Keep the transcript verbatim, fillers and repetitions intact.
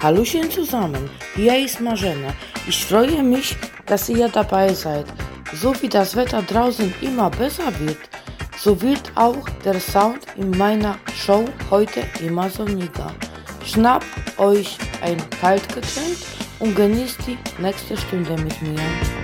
Hallöchen zusammen, hier ist Marzena. Ich freue mich, dass ihr dabei seid. So wie das Wetter draußen immer besser wird, so wird auch der Sound in meiner Show heute immer sonniger. Schnappt euch ein Kaltgetränk und genießt die nächste Stunde mit mir.